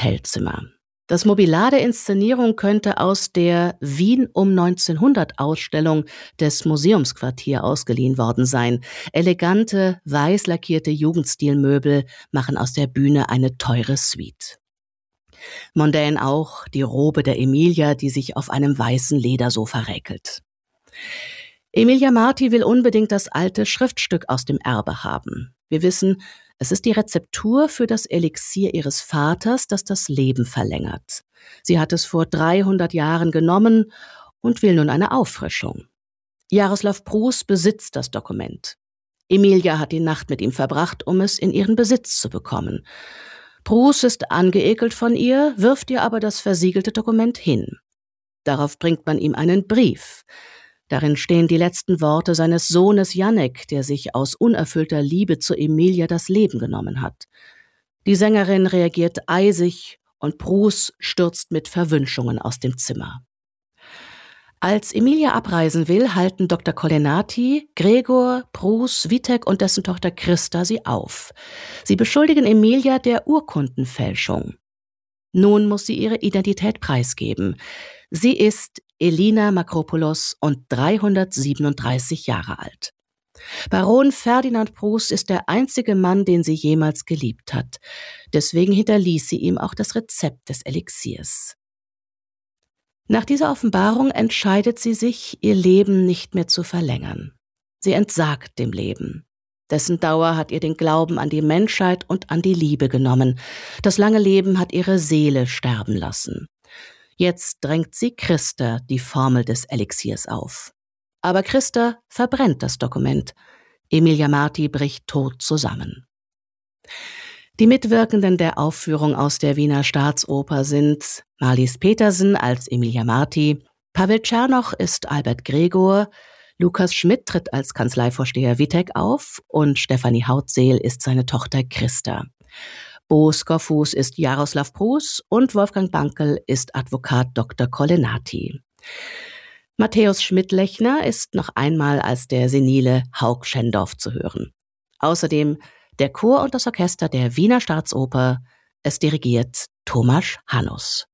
Hotelzimmer. Das Mobiliar der Inszenierung könnte aus der Wien um 1900 Ausstellung des Museumsquartier ausgeliehen worden sein. Elegante, weiß lackierte Jugendstilmöbel machen aus der Bühne eine teure Suite. Mondän auch die Robe der Emilia, die sich auf einem weißen Ledersofa räkelt. Emilia Marti will unbedingt das alte Schriftstück aus dem Erbe haben. Wir wissen, es ist die Rezeptur für das Elixier ihres Vaters, das das Leben verlängert. Sie hat es vor 300 Jahren genommen und will nun eine Auffrischung. Jaroslav Prus besitzt das Dokument. Emilia hat die Nacht mit ihm verbracht, um es in ihren Besitz zu bekommen. Prus ist angeekelt von ihr, wirft ihr aber das versiegelte Dokument hin. Darauf bringt man ihm einen Brief. Darin stehen die letzten Worte seines Sohnes Jannek, der sich aus unerfüllter Liebe zu Emilia das Leben genommen hat. Die Sängerin reagiert eisig und Prus stürzt mit Verwünschungen aus dem Zimmer. Als Emilia abreisen will, halten Dr. Kolenati, Gregor, Prus, Wittek und dessen Tochter Christa sie auf. Sie beschuldigen Emilia der Urkundenfälschung. Nun muss sie ihre Identität preisgeben. Sie ist Elina Makropoulos und 337 Jahre alt. Baron Ferdinand Prus ist der einzige Mann, den sie jemals geliebt hat. Deswegen hinterließ sie ihm auch das Rezept des Elixiers. Nach dieser Offenbarung entscheidet sie sich, ihr Leben nicht mehr zu verlängern. Sie entsagt dem Leben. Dessen Dauer hat ihr den Glauben an die Menschheit und an die Liebe genommen. Das lange Leben hat ihre Seele sterben lassen. Jetzt drängt sie Christa die Formel des Elixiers auf. Aber Christa verbrennt das Dokument. Emilia Marti bricht tot zusammen. Die Mitwirkenden der Aufführung aus der Wiener Staatsoper sind Marlies Petersen als Emilia Marti, Pavel Czernoch ist Albert Gregor, Lukas Schmidt tritt als Kanzleivorsteher Wittek auf und Stefanie Hautseel ist seine Tochter Christa. Bo Skoffus ist Jaroslav Prus und Wolfgang Bankel ist Advokat Dr. Kolenati. Matthäus Schmidt-Lechner ist noch einmal als der senile Hauk Schendorf zu hören. Außerdem der Chor und das Orchester der Wiener Staatsoper. Es dirigiert Tomasz Hanus.